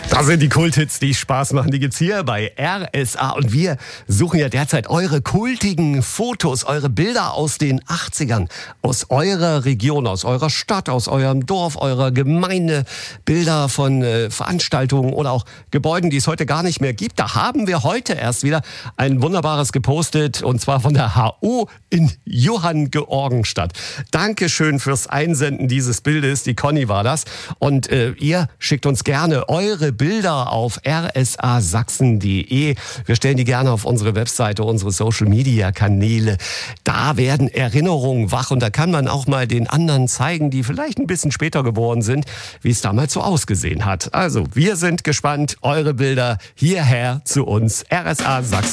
Das sind die Kulthits, die Spaß machen. Die gibt's hier bei RSA. Und wir suchen ja derzeit eure kultigen Fotos, eure Bilder aus den 80ern. Aus eurer Region, aus eurer Stadt, aus eurem Dorf, eurer Gemeinde. Bilder von Veranstaltungen oder auch Gebäuden, die es heute gar nicht mehr gibt. Da haben wir heute erst wieder ein wunderbares gepostet. Und zwar von der HU in Johanngeorgenstadt. Dankeschön fürs Einsenden dieses Bildes. Die Conny war das. Und ihr schickt uns gerne eure Bilder auf rsasachsen.de. Wir stellen die gerne auf unsere Webseite, unsere Social-Media-Kanäle. Da werden Erinnerungen wach und da kann man auch mal den anderen zeigen, die vielleicht ein bisschen später geboren sind, wie es damals so ausgesehen hat. Also, wir sind gespannt. Eure Bilder hierher zu uns. RSA Sachsen.